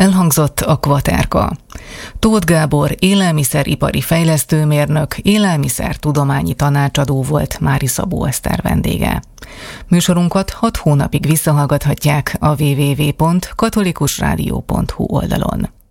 Elhangzott a Kvaterka. Tóth Gábor élelmiszeripari fejlesztőmérnök, élelmiszertudományi tanácsadó volt Mári Szabó Eszter vendége. Műsorunkat 6 hónapig visszahallgathatják a www.katolikusradio.hu oldalon.